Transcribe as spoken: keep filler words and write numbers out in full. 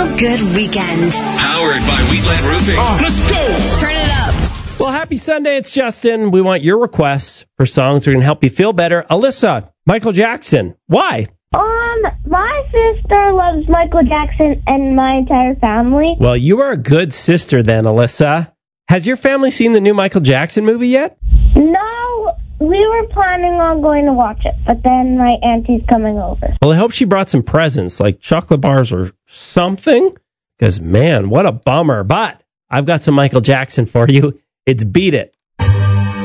feel-good weekend. Powered by Wheatland Roofing. Oh, let's go! Turn it up. Well, happy Sunday. It's Justin. We want your requests for songs that are going to help you feel better. Alyssa, Michael Jackson. Why? Um, my sister loves Michael Jackson and my entire family. Well, you are a good sister then, Alyssa. Has your family seen the new Michael Jackson movie yet? No, we were planning on going to watch it, but then my auntie's coming over. Well, I hope she brought some presents, like chocolate bars or something, because, man, what a bummer. But I've got some Michael Jackson for you. It's Beat It.